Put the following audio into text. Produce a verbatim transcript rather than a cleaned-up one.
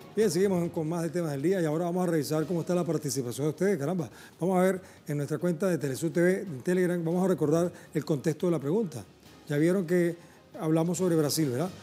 Bien, seguimos con más de temas del día y ahora vamos a revisar cómo está la participación de ustedes, caramba. Vamos a ver en nuestra cuenta de Telesur T V, en Telegram, vamos a recordar el contexto de la pregunta. Ya vieron que hablamos sobre Brasil, ¿verdad?